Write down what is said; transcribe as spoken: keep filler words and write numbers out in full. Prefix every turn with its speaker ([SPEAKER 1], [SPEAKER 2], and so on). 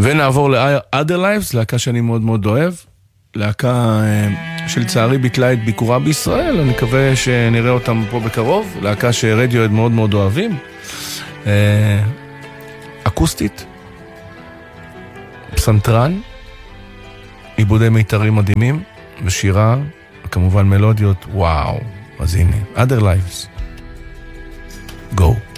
[SPEAKER 1] ונעבור ל-Other Lives, להקה שאני מאוד מאוד אוהב, להקה שלצערי ביטלה את ביקורה בישראל, אני מקווה שנראה אותם פה בקרוב, להקה שרדיואד מאוד מאוד אוהבים, אקוסטית, פסנתרן, עיבודי מיתרים מדהימים, ושירה, כמובן מלודיות, וואו, אז הנה, Other Lives, go.